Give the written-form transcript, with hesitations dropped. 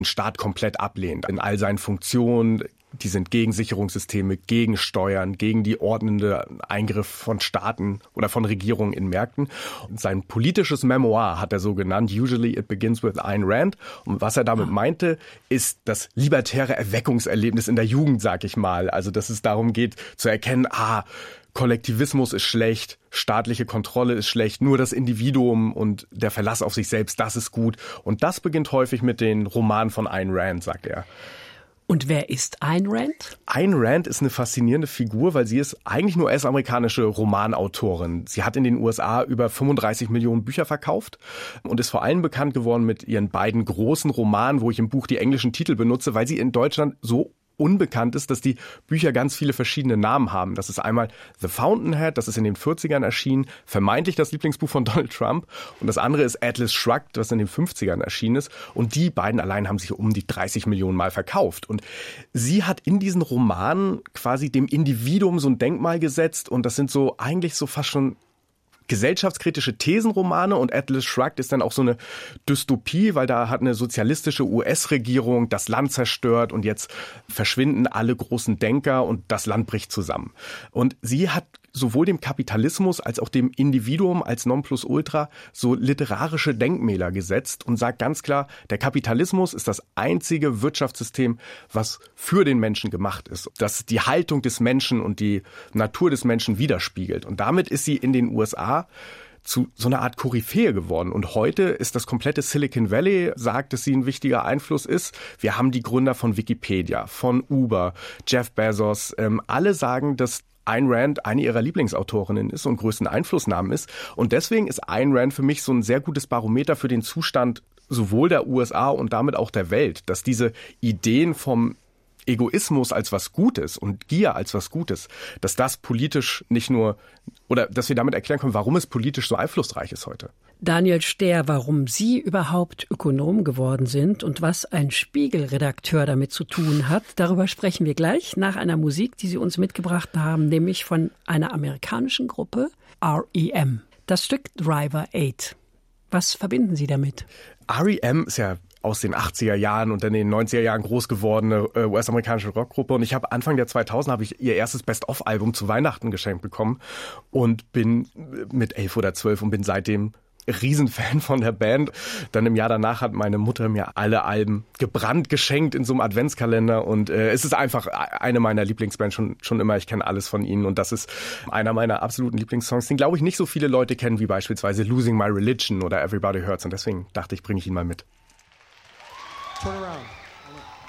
Staat komplett ablehnt in all seinen Funktionen. Die sind gegen Sicherungssysteme, gegen Steuern, gegen die ordnende Eingriff von Staaten oder von Regierungen in Märkten. Und sein politisches Memoir hat er so genannt, Usually It Begins with Ayn Rand. Und was er damit meinte, ist das libertäre Erweckungserlebnis in der Jugend, sag ich mal. Also, dass es darum geht, zu erkennen, Kollektivismus ist schlecht, staatliche Kontrolle ist schlecht, nur das Individuum und der Verlass auf sich selbst, das ist gut. Und das beginnt häufig mit den Romanen von Ayn Rand, sagt er. Und wer ist Ayn Rand? Ayn Rand ist eine faszinierende Figur, weil sie ist eigentlich eine US-amerikanische Romanautorin. Sie hat in den USA über 35 Millionen Bücher verkauft und ist vor allem bekannt geworden mit ihren beiden großen Romanen, wo ich im Buch die englischen Titel benutze, weil sie in Deutschland so unbekannt ist, dass die Bücher ganz viele verschiedene Namen haben. Das ist einmal The Fountainhead, das ist in den 40ern erschienen, vermeintlich das Lieblingsbuch von Donald Trump. Und das andere ist Atlas Shrugged, was in den 50ern erschienen ist. Und die beiden allein haben sich um die 30 Millionen Mal verkauft. Und sie hat in diesen Romanen quasi dem Individuum so ein Denkmal gesetzt. Und das sind so eigentlich so fast schon gesellschaftskritische Thesenromane, und Atlas Shrugged ist dann auch so eine Dystopie, weil da hat eine sozialistische US-Regierung das Land zerstört und jetzt verschwinden alle großen Denker und das Land bricht zusammen. Und sie hat sowohl dem Kapitalismus als auch dem Individuum als Nonplusultra so literarische Denkmäler gesetzt und sagt ganz klar, der Kapitalismus ist das einzige Wirtschaftssystem, was für den Menschen gemacht ist, das die Haltung des Menschen und die Natur des Menschen widerspiegelt. Und damit ist sie in den USA zu so einer Art Koryphäe geworden. Und heute ist das komplette Silicon Valley, sagt, dass sie ein wichtiger Einfluss ist. Wir haben die Gründer von Wikipedia, von Uber, Jeff Bezos, alle sagen, dass Ayn Rand eine ihrer Lieblingsautorinnen ist und größten Einflussnahmen ist. Und deswegen ist Ayn Rand für mich so ein sehr gutes Barometer für den Zustand sowohl der USA und damit auch der Welt, dass diese Ideen vom Egoismus als was Gutes und Gier als was Gutes, dass das politisch nicht nur, oder dass wir damit erklären können, warum es politisch so einflussreich ist heute. Daniel Stehr, warum Sie überhaupt Ökonom geworden sind und was ein Spiegel-Redakteur damit zu tun hat, darüber sprechen wir gleich nach einer Musik, die Sie uns mitgebracht haben, nämlich von einer amerikanischen Gruppe, R.E.M. Das Stück Driver 8. Was verbinden Sie damit? R.E.M. ist ja aus den 80er Jahren und dann in den 90er Jahren groß gewordene US-amerikanische Rockgruppe. Und ich habe Anfang der 2000er habe ich ihr erstes Best-of-Album zu Weihnachten geschenkt bekommen und bin mit 11 oder 12 und bin seitdem Riesenfan von der Band. Dann im Jahr danach hat meine Mutter mir alle Alben gebrannt geschenkt in so einem Adventskalender und es ist einfach eine meiner Lieblingsbands schon immer. Ich kenne alles von ihnen und das ist einer meiner absoluten Lieblingssongs, den glaube ich nicht so viele Leute kennen wie beispielsweise Losing My Religion oder Everybody Hurts und deswegen dachte ich, bringe ich ihn mal mit. Turn around.